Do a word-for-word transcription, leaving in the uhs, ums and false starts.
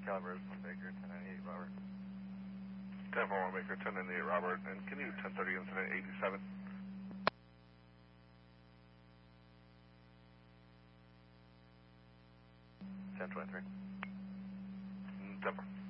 Calibers, one Baker, ten ninety-eight, Robert. ten four one Baker, ten ninety-eight, Robert. And can you ten thirty incident eighty-seven? ten twenty-three. ten four.